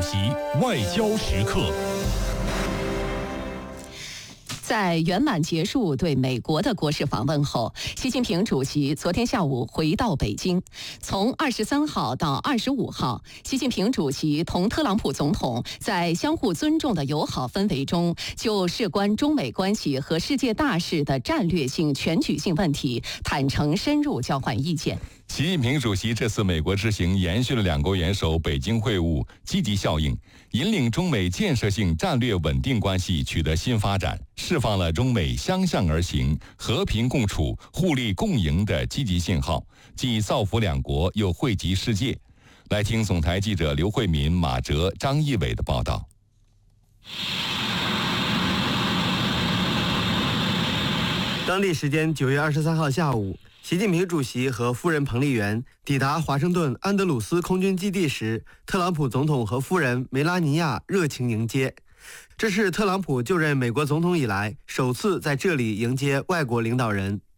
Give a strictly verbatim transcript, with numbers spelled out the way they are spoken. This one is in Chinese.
席外交时刻。 在圆满结束对美国的国事访问后，习近平主席昨天下午回到北京。从二十三号到二十五号，习近平主席同特朗普总统在相互尊重的友好氛围中，就事关中美关系和世界大事的战略性、全局性问题，坦诚深入交换意见。 习近平主席这次美国之行延续了两国元首北京会晤积极效应，引领中美建设性战略稳定关系取得新发展，释放了中美相向而行、和平共处、互利共赢的积极信号，既造福两国，又惠及世界。来听总台记者刘慧敏、马哲、张义伟的报道。 当地时间九月二十三号下午，习近平主席和夫人彭丽媛抵达华盛顿安德鲁斯空军基地时，特朗普总统和夫人梅拉尼亚热情迎接。这是特朗普就任美国总统以来首次在这里迎接外国领导人。